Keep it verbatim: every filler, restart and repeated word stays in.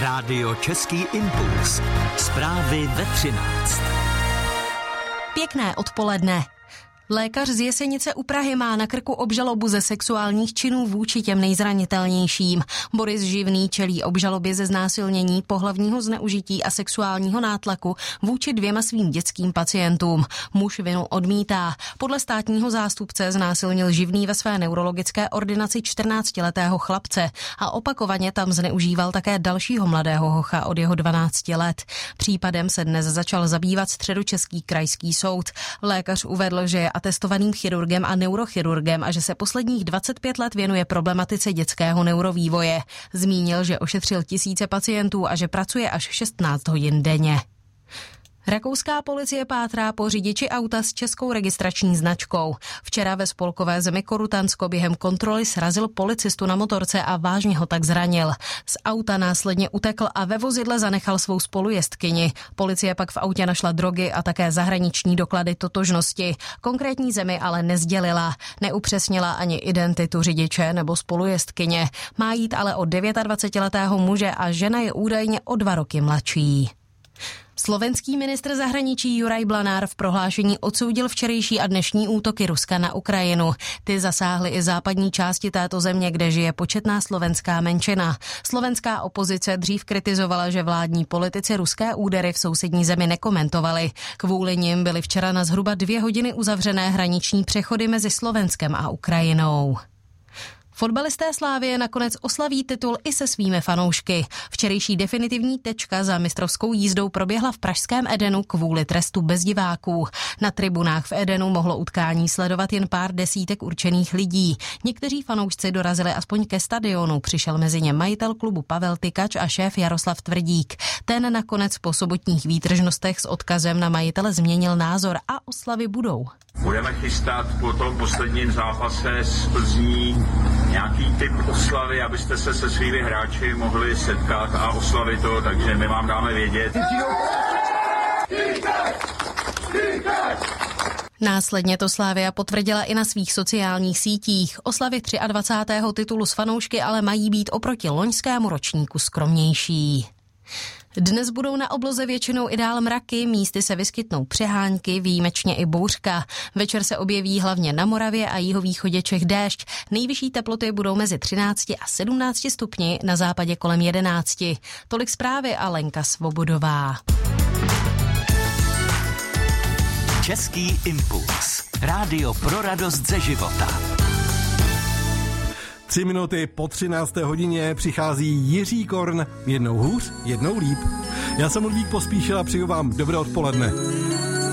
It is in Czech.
Rádio Český impuls. Zprávy ve třináct. Pěkné odpoledne. Lékař z Jesenice u Prahy má na krku obžalobu ze sexuálních činů vůči těm nejzranitelnějším. Boris Živný čelí obžalobě ze znásilnění, pohlavního zneužití a sexuálního nátlaku vůči dvěma svým dětským pacientům. Muž vinu odmítá. Podle státního zástupce znásilnil Živný ve své neurologické ordinaci čtrnáctiletého chlapce a opakovaně tam zneužíval také dalšího mladého hocha od jeho dvanácti let. Případem se dnes začal zabývat Středočeský krajský soud. Lékař uvedl, že je atestovaným chirurgem a neurochirurgem a že se posledních dvacet pět let věnuje problematice dětského neurovývoje. Zmínil, že ošetřil tisíce pacientů a že pracuje až šestnáct hodin denně. Rakouská policie pátrá po řidiči auta s českou registrační značkou. Včera ve spolkové zemi Korutansko během kontroly srazil policistu na motorce a vážně ho tak zranil. Z auta následně utekl a ve vozidle zanechal svou spolujezdkyni. Policie pak v autě našla drogy a také zahraniční doklady totožnosti. Konkrétní zemi ale nezdělila. Neupřesnila ani identitu řidiče nebo spolujezdkyně. Má jít ale o dvacetidevítiletého muže a žena je údajně o dva roky mladší. Slovenský ministr zahraničí Juraj Blanár v prohlášení odsoudil včerejší a dnešní útoky Ruska na Ukrajinu. Ty zasáhly i západní části této země, kde žije početná slovenská menšina. Slovenská opozice dřív kritizovala, že vládní politici ruské údery v sousední zemi nekomentovali. Kvůli nim byly včera na zhruba dvě hodiny uzavřené hraniční přechody mezi Slovenskem a Ukrajinou. Fotbalisté Slavie nakonec oslaví titul i se svými fanoušky. Včerejší definitivní tečka za mistrovskou jízdou proběhla v pražském Edenu kvůli trestu bez diváků. Na tribunách v Edenu mohlo utkání sledovat jen pár desítek určených lidí. Někteří fanoušci dorazili aspoň ke stadionu. Přišel mezi ně majitel klubu Pavel Tykač a šéf Jaroslav Tvrdík. Ten nakonec po sobotních výtržnostech s odkazem na majitele změnil názor a oslavy budou. Budeme chystat po tom posledním zápase s Plzní nějaký typ oslavy, abyste se se svými hráči mohli setkat a oslavit to, takže my vám dáme vědět. Následně to Slavia potvrdila i na svých sociálních sítích. Oslavy dvacátého třetího titulu s fanoušky ale mají být oproti loňskému ročníku skromnější. Dnes budou na obloze většinou i dál mraky, místy se vyskytnou přehánky, výjimečně i bouřka. Večer se objeví hlavně na Moravě a jihovýchodě Čech déšť. Nejvyšší teploty budou mezi třinácti a sedmnácti stupni, na západě kolem jedenácti. Tolik zprávy a Lenka Svobodová. Český impuls. Rádio pro radost ze života. Tři minuty po třinácté hodině přichází Jiří Korn, jednou hůř, jednou líp. Já jsem Ludvík Pospíšil a přeju vám dobré odpoledne.